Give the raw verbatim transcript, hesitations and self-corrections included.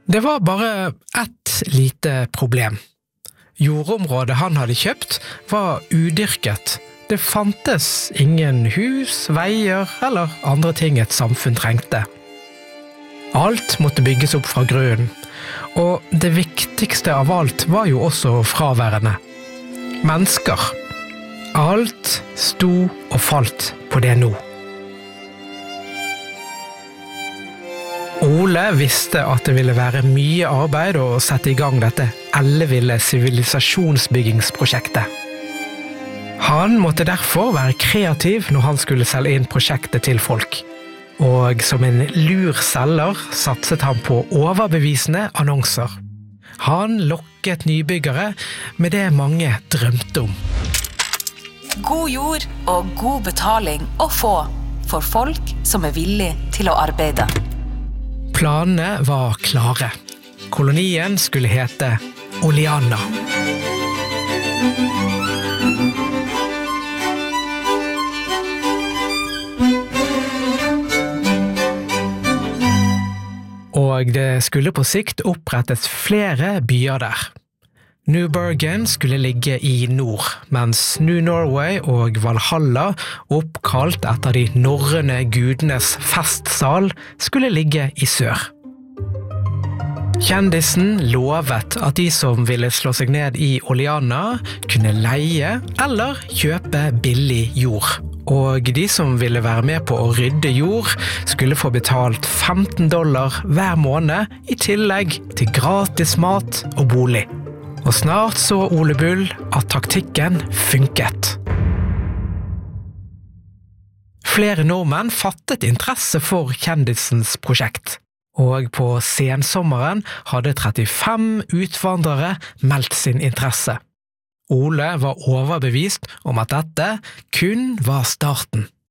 Det var bare ett lite problem. Jordområdet han hadde kjøpt var udyrket. Det fantes ingen hus, veier eller andre ting et samfunn trengte. Alt måtte bygges opp fra grunnen, og det viktigste av alt var jo også fraværende. Mennesker. Alt sto og falt på det nå. Ole visste at det ville være mye arbeid å sette i gang dette elleville sivilisasjonsbyggingsprosjektet. Han måtte derfor være kreativ når han skulle selge inn prosjektet til folk. Og som en lur selger satset han på overbevisende annonser. Han lokket nybyggere med det mange drømte om. God jord og god betaling å få for folk som er villige til å arbeide. Planene var klare. Kolonien skulle hete Oleana. Og det skulle på sikt opprettes flere byer der. New Bergen skulle ligge i nord, mens New Norway og Valhalla, oppkalt etter de norrøne gudenes festsal, skulle ligge i sør. Kjendisen lovet at de som ville slå seg ned i Oleana kunne leie eller kjøpe billig jord. Og de som ville være med på å rydde jord skulle få betalt femten dollar hver måned i tillegg til gratis mat og bolig. Og snart så Ole Bull at taktikken funket. Flere nordmenn fattet interesse for kjendisens prosjekt, og på sensommeren hadde trettifem utvandrere meldt sin interesse. Ole var overbevist om at dette kun var starten.